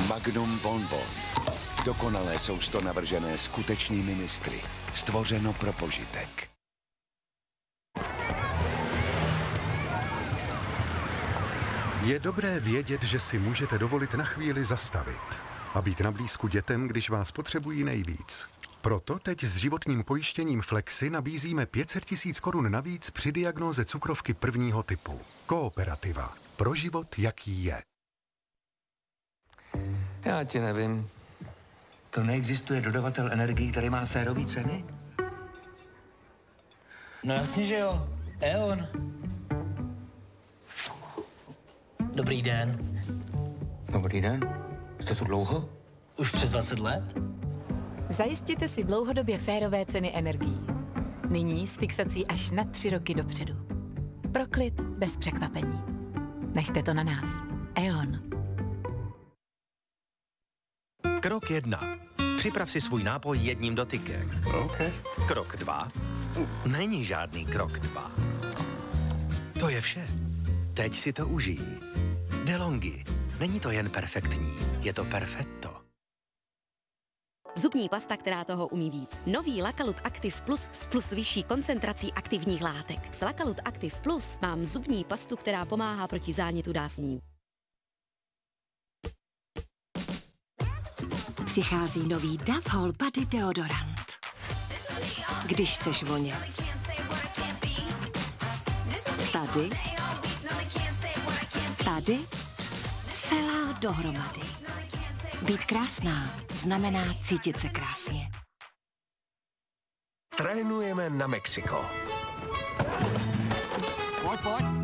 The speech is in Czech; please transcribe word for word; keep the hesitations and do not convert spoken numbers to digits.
Magnum Bonbon. Dokonalé sousto navržené skutečnými mistry. Stvořeno pro požitek. Je dobré vědět, že si můžete dovolit na chvíli zastavit a být na blízku dětem, když vás potřebují nejvíc. Proto teď s životním pojištěním Flexi nabízíme pět set tisíc korun navíc při diagnóze cukrovky prvního typu. Kooperativa. Pro život, jaký je. Já ti nevím. To neexistuje dodavatel energií, který má férový ceny? No jasně, že jo. E.ON. Dobrý den. Dobrý den. Jste tu dlouho? Už přes dvacet let? Zajistěte si dlouhodobě férové ceny energií. Nyní s fixací až na tři roky dopředu. Pro klid bez překvapení. Nechte to na nás. E.ON. Krok jedna. Připrav si svůj nápoj jedním dotykem. Okay. Krok dva. Není žádný krok dva. To je vše. Teď si to užij. DeLonghi. Není to jen perfektní, je to perfetto. Zubní pasta, která toho umí víc. Nový Lakalut Active Plus s plus vyšší koncentrací aktivních látek. S Lakalut Active Plus mám zubní pastu, která pomáhá proti zánětu dásní. Přichází nový Dove Whole Body deodorant. Když chceš vonět. Tady. Tady. Celá dohromady. Být krásná znamená cítit se krásně. Trénujeme na Mexiko. Pojď, pojď.